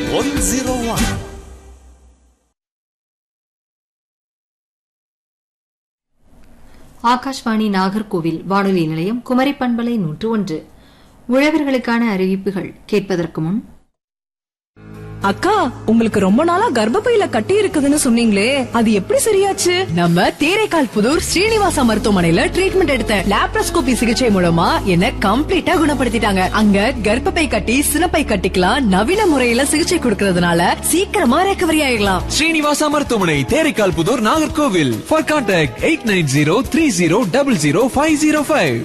101. ஆகாஷ்வாணி நாகர்கோவில் வானொலி நிலையம் குமரி பண்பலை 101. உழவர்களுக்கான அறிவிப்புகள் கேட்பதற்கு முன், அக்கா, உங்களுக்கு ரொம்ப நாளா கர்ப்பப்பையில கட்டி இருக்குதுன்னு சொன்னீங்களே, அது எப்படி சரியாச்சு? நம்ம தேரைக்கால் புதூர் ஸ்ரீனிவாசா மருத்துவமனையில ட்ரீட்மெண்ட் எடுத்த லாப்ரோஸ்கோபி சிகிச்சை மூலமா என்ன கம்ப்ளீட்டா குணப்படுத்திட்டாங்க. அங்க கர்ப்பப்பை கட்டி சினப்பை கட்டிக்கலாம் நவீன முறையில சிகிச்சை கொடுக்கறதுனால சீக்கிரமா ரெக்கவரி ஆயிடலாம். ஸ்ரீனிவாசா மருத்துவமனை, தேரைக்கால் புதூர், நாகர்கோவில். For contact 8903000505.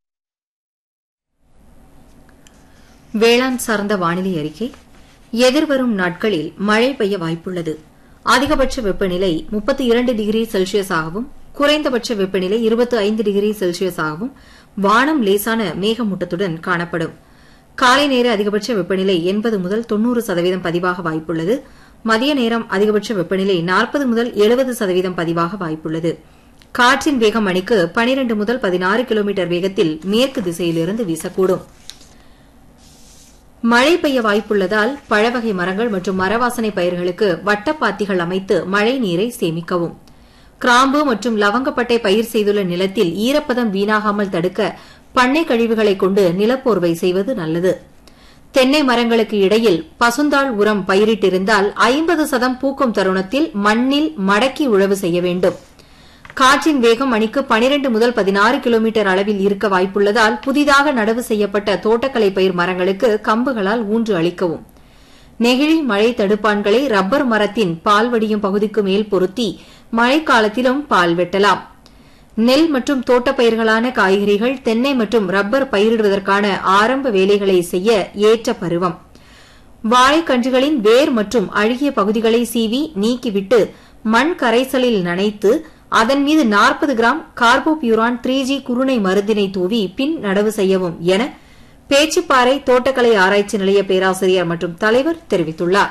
வேளாண் சார்ந்த வானிலை அறிக்கை. எதிர்வரும் நாட்களில் மழை பெய்ய வாய்ப்புள்ளது. அதிகபட்ச வெப்பநிலை 32 டிகிரி செல்சியஸாகவும் குறைந்தபட்ச வெப்பநிலை 25 டிகிரி செல்சியஸாகவும் வானம் லேசான மேகமூட்டத்துடன் காணப்படும். காலை நேர அதிகபட்ச வெப்பநிலை 80 முதல் 90% பதிவாக வாய்ப்புள்ளது. மதிய நேரம் அதிகபட்ச வெப்பநிலை 40 முதல் 70% பதிவாக வாய்ப்புள்ளது. காற்றின் வேகம் மணிக்கு 12 முதல் 16 கிலோமீட்டர் வேகத்தில் மேற்கு திசையிலிருந்து வீசக்கூடும். மழை பெய்ய வாய்ப்புள்ளதால் பழவகை மரங்கள் மற்றும் மரவாசனை பயிர்களுக்கு வட்டப்பாத்திகள் அமைத்து மழை நீரை சேமிக்கவும். கிராம்பு மற்றும் லவங்கப்பட்டை பயிர் செய்துள்ள நிலத்தில் ஈரப்பதம் வீணாகாமல் தடுக்க பண்ணை கழிவுகளை கொண்டு நிலப்போர்வை செய்வது நல்லது. தென்னை மரங்களுக்கு இடையில் பசுந்தாள் உரம் பயிரிட்டிருந்தால் 50% பூக்கும் தருணத்தில் மண்ணில் மடக்கி உழவு செய்ய வேண்டும். காற்றின் வேகம் மணிக்கு 12 முதல் 16 கிலோமீட்டர் அளவில் இருக்க வாய்ப்புள்ளதால் புதிதாக நடவு செய்யப்பட்ட தோட்டக்கலை பயிர் மரங்களுக்கு கம்புகளால் ஊன்று அளிக்கவும். நெகிழி மழை தடுப்பான்களை ரப்பர் மரத்தின் பால் வடியும் பகுதிக்கு மேல் பொருத்தி மழைக்காலத்திலும் பால் வெட்டலாம். நெல் மற்றும் தோட்டப்பயிர்களான காய்கறிகள், தென்னை மற்றும் ரப்பர் பயிரிடுவதற்கான ஆரம்ப வேலைகளை செய்ய ஏற்ற பருவம். வாழைக்கன்றுகளின் வேர் மற்றும் அழுகிய பகுதிகளை சீவி நீக்கிவிட்டு மண் கரைசலில் நனைத்து அதன் மீது 40 கிராம் கார்போபியூரான் 3G குருணை மருந்தினை தூவி பின் நடவு செய்யவும் என பேச்சிப்பாறை தோட்டக்கலை ஆராய்ச்சி நிலைய பேராசிரியர் மற்றும் தலைவர் தெரிவித்துள்ளார்.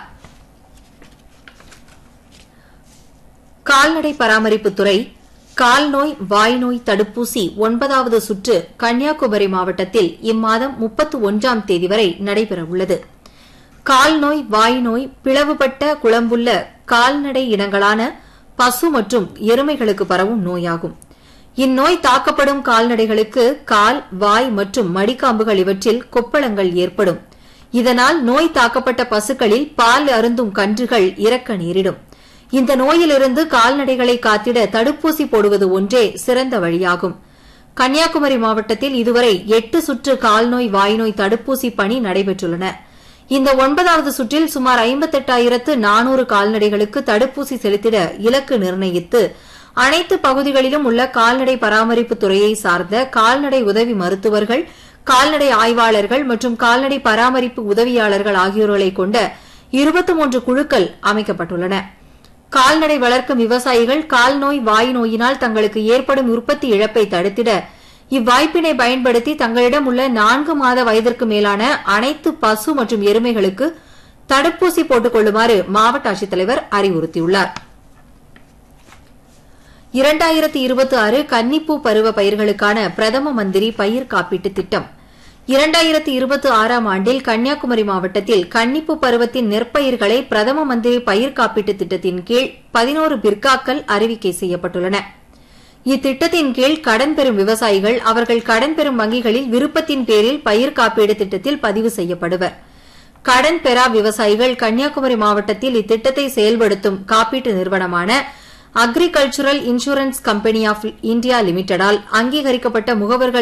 கால்நடை பராமரிப்புத்துறை கால்நோய் வாய்நோய் தடுப்பூசி 9வது சுற்று கன்னியாகுமரி மாவட்டத்தில் இம்மாதம் 31ஆம் தேதி வரை நடைபெறவுள்ளது. கால்நோய் வாய்நோய் பிளவுபட்ட குளம்புள்ள கால்நடை இனங்களான பசு மற்றும் எருமைகளுக்கு பரவும் நோயாகும். இந்நோய் தாக்கப்படும் கால்நடைகளுக்கு கால், வாய் மற்றும் மடிக்காம்புகள் இவற்றில் கொப்பளங்கள் ஏற்படும். இதனால் நோய் தாக்கப்பட்ட பசுக்களில் பால் அருந்தும் கன்றுகள் இறக்க நேரிடும். இந்த நோயிலிருந்து கால்நடைகளை காத்திட தடுப்பூசி போடுவது ஒன்றே சிறந்த வழியாகும். கன்னியாகுமரி மாவட்டத்தில் இதுவரை 8 சுற்று கால்நோய் வாய்நோய் தடுப்பூசி பணி நடைபெற்றுள்ளன. இந்த 9வது சுற்றில் சுமார் 58,400 கால்நடைகளுக்கு தடுப்பூசி செலுத்திட இலக்கு நிர்ணயித்து அனைத்து பகுதிகளிலும் உள்ள கால்நடை பராமரிப்பு துறையை சார்ந்த கால்நடை உதவி மருத்துவர்கள், கால்நடை ஆய்வாளர்கள் மற்றும் கால்நடை பராமரிப்பு உதவியாளர்கள் ஆகியோர்களை கொண்ட 23 குழுக்கள் அமைக்கப்பட்டுள்ளன. கால்நடை வளர்க்கும் விவசாயிகள் கால்நோய் வாய்நோயினால் தங்களுக்கு ஏற்படும் உற்பத்தி இழப்பை தடுத்திட இவ்வாய்ப்பினை பயன்படுத்தி தங்களிடம் உள்ள 4 மாத வயதிற்கு மேலான அனைத்து பசு மற்றும் எருமைகளுக்கு தடுப்பூசி போட்டுக் கொள்ளுமாறு மாவட்ட ஆட்சித்தலைவர் அறிவுறுத்தியுள்ளார். 2026 கன்னிப்பூ பருவ பயிர்களுக்கான பிரதம மந்திரி பயிர் காப்பீட்டுத் திட்டம் 2026ஆம் ஆண்டில் கன்னியாகுமரி மாவட்டத்தில் கன்னிப்பூ பருவத்தின் நெற்பயிர்களை பிரதம மந்திரி பயிர் காப்பீட்டுத் திட்டத்தின் கீழ் 11 பிர்காக்கள் அறிவிக்கை செய்யப்பட்டுள்ளன. இத்திட்டத்தின் கீழ் கடன் பெறும் விவசாயிகள் அவர்கள் கடன் பெறும் வங்கிகளில் விருப்பத்தின் பேரில் பயிர் காப்பீடு திட்டத்தில் பதிவு செய்யப்படுவர். கடன் பெறா விவசாயிகள் கன்னியாகுமரி மாவட்டத்தில் இத்திட்டத்தை செயல்படுத்தும் காப்பீட்டு நிறுவனமான agricultural insurance company of India லிமிடெடால் அங்கீகரிக்கப்பட்ட முகவர்கள்